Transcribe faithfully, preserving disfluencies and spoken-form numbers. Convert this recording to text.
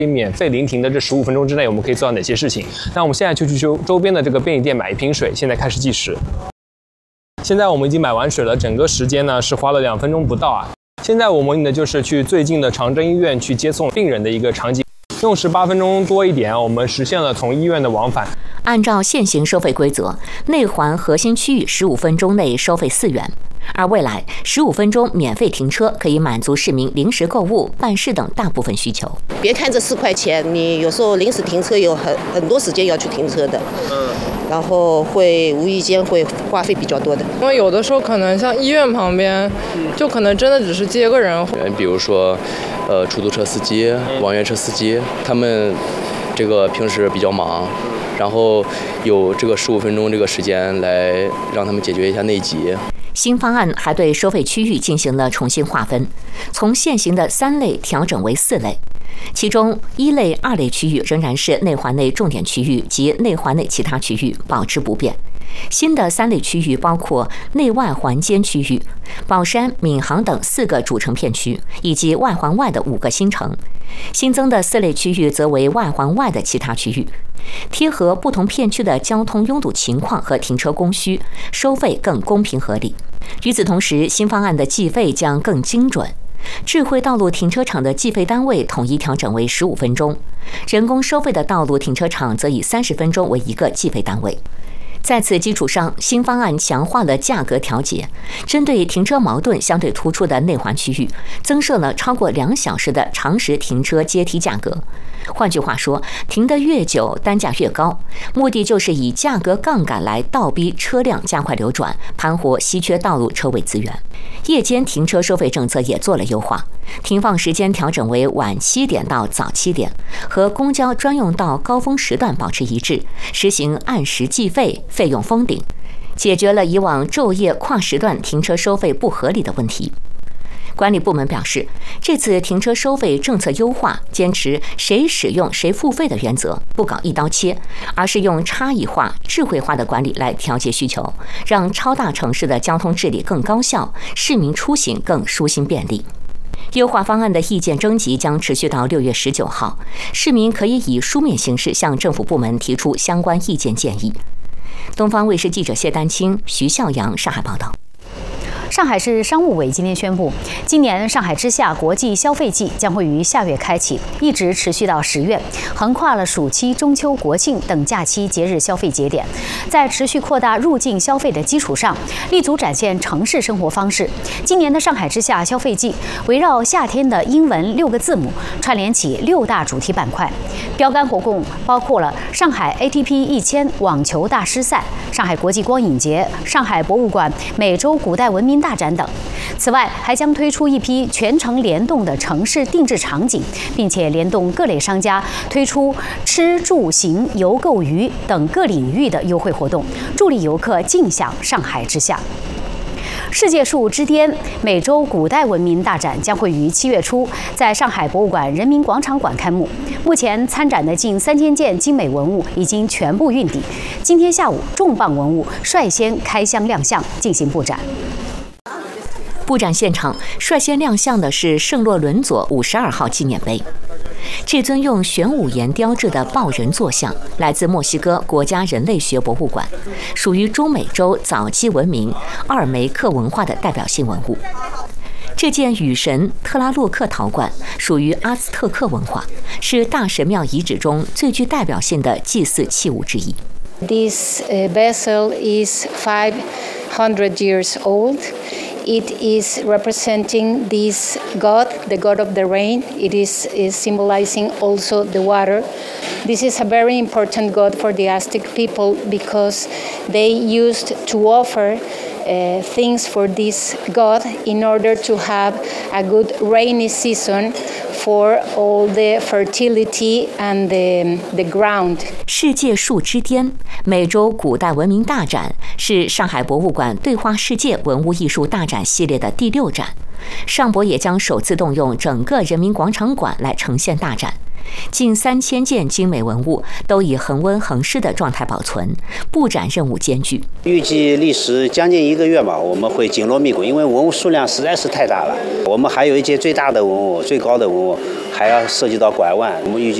免费临停的这十五分钟之内，我们可以做到哪些事情？那我们现在就去周周边的这个便利店买一瓶水，现在开始计时。现在我们已经买完水了，整个时间呢是花了两分钟不到啊。现在我模拟的就是去最近的长征医院去接送病人的一个场景，用时八分钟多一点，我们实现了从医院的往返。 按照现行收费规则，内环核心区域十五分钟内收费四元。而未来十五分钟免费停车可以满足市民临时购物、办事等大部分需求。 别看这四块钱，你有时候临时停车有很很多时间要去停车的，嗯，然后会无意间会花费比较多的。 因为有的时候可能像医院旁边，就可能真的只是接个人， 比如说，呃，出租车司机、网约车司机，他们这个平时比较忙。然后有这个十五分钟这个时间来让他们解决一下内急。 新方案还对收费区域进行了重新划分，从现行的三类调整为四类，其中一类、二类区域仍然是内环内重点区域及内环内其他区域，保持不变。新的三类区域包括内外环间区域、宝山、闵行等四个主城片区，以及外环外的五个新城。新增的四类区域则为外环外的其他区域，贴合不同片区的交通拥堵情况和停车供需，收费更公平合理。与此同时，新方案的计费将更精准。智慧道路停车场的计费单位统一调整为十五分钟，人工收费的道路停车场则以三十分钟为一个计费单位。在此基础上，新方案强化了价格调节，针对停车矛盾相对突出的内环区域，增设了超过两小时的常识停车阶梯价格。换句话说，停得越久，单价越高，目的就是以价格杠杆来倒逼车辆加快流转，盘活稀缺道路车位资源。夜间停车收费政策也做了优化，停放时间调整为晚七点到早七点，和公交专用道高峰时段保持一致，实行按时计费，费用封顶，解决了以往昼夜跨时段停车收费不合理的问题。管理部门表示，这次停车收费政策优化坚持谁使用谁付费的原则，不搞一刀切，而是用差异化、智慧化的管理来调节需求，让超大城市的交通治理更高效，市民出行更舒心便利。优化方案的意见征集将持续到六月十九号，市民可以以书面形式向政府部门提出相关意见建议。东方卫视记者谢丹青、徐孝阳上海报道。 上海市商务委今天宣布，今年上海之夏国际消费季将会于下月开启，一直持续到十月，横跨了暑期、中秋、国庆等假期节日消费节点。在持续扩大入境消费的基础上，立足展现城市生活方式。今年的上海之夏消费季围绕夏天的英文六个字母，串联起六大主题板块。标杆活动包括了上海 A T P 一千网球大师赛、上海国际光影节、上海博物馆美洲古代文明大展等。此外，还将推出一批全程联动的城市定制场景，并且联动各类商家推出吃住行游购娱等各领域的优惠活动，助力游客尽享上海之夏。世界树之巅美洲古代文明大展将会于七月初在上海博物馆人民广场馆开幕。目前参展的近三千件精美文物已经全部运抵，今天下午重磅文物率先开箱亮相，进行布展。 布展现场率先亮相的是圣洛伦佐五十二号纪念碑。这尊用玄武岩雕制的抱人坐像来自墨西哥国家人类学博物馆，属于中美洲早期文明奥尔梅克文化的代表性文物。这件雨神特拉洛克陶罐属于阿兹特克文化，是大神庙遗址中最具代表性的祭祀器物之一。 This vessel is five hundred years old. It is representing this god, the god of the rain. It is, is symbolizing also the water. This is a very important god for the Aztec people because they used to offer uh, things for this god in order to have a good rainy season for all the fertility and the, the ground. 世界树之巅美洲古代文明大展是上海博物馆对话世界文物艺术大展系列的第六展。上博也将首次动用整个人民广场馆来呈现大展， 近三千件精美文物都以恒温恒湿的状态保存，布展任务艰巨。 预计历时将近一个月吧，我们会紧锣密鼓，因为文物数量实在是太大了。我们还有一些最大的文物、最高的文物，还要涉及到拐腕，我们预计